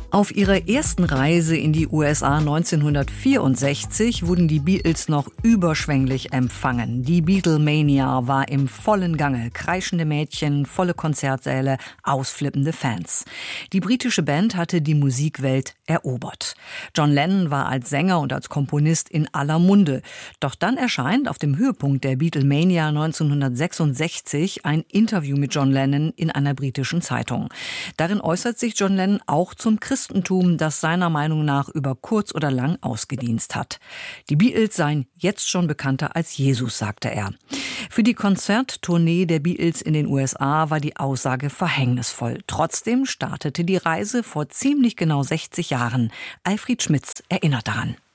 Auf ihrer ersten Reise in die USA 1964 wurden die Beatles noch überschwänglich empfangen. Die Beatlemania war im vollen Gange. Kreischende Mädchen, volle Konzertsäle, ausflippende Fans. Die britische Band hatte die Musikwelt erobert. John Lennon war als Sänger und als Komponist in aller Munde. Doch dann erscheint auf dem Höhepunkt der Beatlemania 1966 ein Interview mit John Lennon in einer britischen Zeitung. Darin äußert sich John Lennon auch zum Christentum, das seiner Meinung nach über kurz oder lang ausgedienst hat. Die Beatles seien jetzt schon bekannter als Jesus, sagte er. Für die Konzerttournee der Beatles in den USA war die Aussage verhängnisvoll. Trotzdem startete die Reise vor ziemlich genau 60 Jahren. Alfred Schmitz erinnert daran.